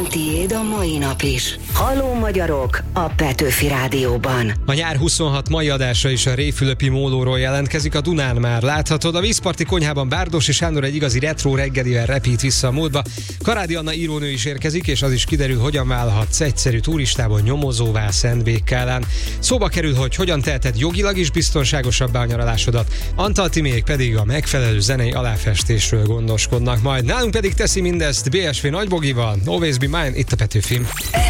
Talán tiéd a mai nap is. Halló magyarok a Petőfi Rádióban. A nyár 26 mai adása is a Réfülöpi mólóról jelentkezik, a Dunán már láthatod. A vízparti konyhában Bárdossy Sándor egy igazi retro reggelivel repít vissza a múltba. Karádi Anna írónő is érkezik, és az is kiderül, hogyan válhatsz egyszerű turistából nyomozóvá Szentbékkálán. Szóba kerül, hogy hogyan teheted jogilag is biztonságosabbá a nyaralásodat. Antal Timék pedig a megfelelő zenei aláfestésről gondoskodnak majd. Nálunk pedig teszi mindezt BSV Nagybogival, Always Be Mine, itt a Petőfin.